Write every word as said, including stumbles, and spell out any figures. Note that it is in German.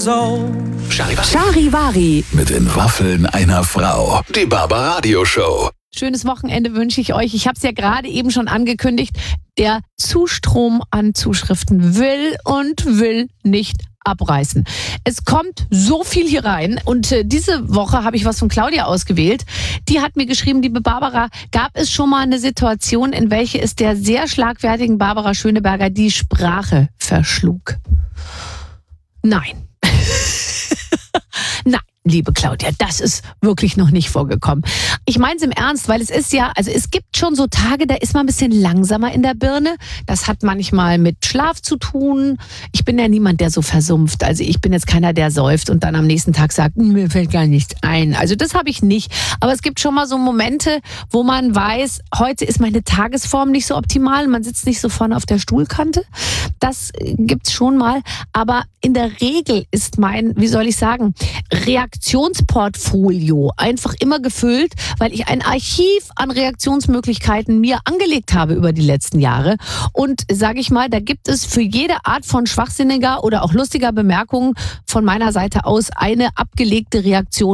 years old. Charivari Mit den Waffeln einer Frau. Die Barbaradio Show. Schönes Wochenende wünsche ich euch. Ich habe es ja gerade eben schon angekündigt. Der Zustrom an Zuschriften will und will nicht abreißen. Es kommt so viel hier rein und äh, diese Woche habe ich was von Claudia ausgewählt. Die hat mir geschrieben, liebe Barbara, gab es schon mal eine Situation, in welche es der sehr schlagfertigen Barbara Schöneberger die Sprache verschlug? Nein. Nein. Liebe Claudia, das ist wirklich noch nicht vorgekommen. Ich meine es im Ernst, weil es ist ja, also es gibt schon so Tage, da ist man ein bisschen langsamer in der Birne. Das hat manchmal mit Schlaf zu tun. Ich bin ja niemand, der so versumpft. Also ich bin jetzt keiner, der säuft und dann am nächsten Tag sagt, mir fällt gar nichts ein. Also das habe ich nicht. Aber es gibt schon mal so Momente, wo man weiß, heute ist meine Tagesform nicht so optimal. Man sitzt nicht so vorne auf der Stuhlkante. Das gibt's schon mal. Aber in der Regel ist mein, wie soll ich sagen, Reaktionsportfolio einfach immer gefüllt, weil ich ein Archiv an Reaktionsmöglichkeiten mir angelegt habe über die letzten Jahre. Und sage ich mal, da gibt es für jede Art von schwachsinniger oder auch lustiger Bemerkung von meiner Seite aus eine abgelegte Reaktion.